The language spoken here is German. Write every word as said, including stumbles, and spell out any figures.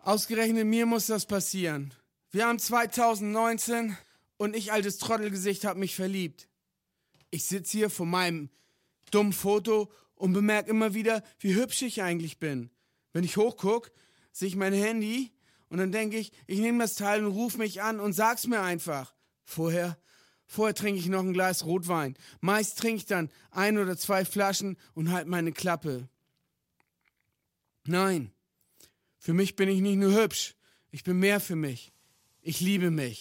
Ausgerechnet mir muss das passieren. Wir haben zweitausendneunzehn und ich, altes Trottelgesicht, hab mich verliebt. Ich sitze hier vor meinem dummen Foto und bemerke immer wieder, wie hübsch ich eigentlich bin. Wenn ich hochguck, sehe ich mein Handy und dann denke ich, ich nehme das Teil und ruf mich an und sag's mir einfach. Vorher, vorher trinke ich noch ein Glas Rotwein. Meist trinke ich dann ein oder zwei Flaschen und halt meine Klappe. Nein, für mich bin ich nicht nur hübsch, ich bin mehr für mich. Ich liebe mich.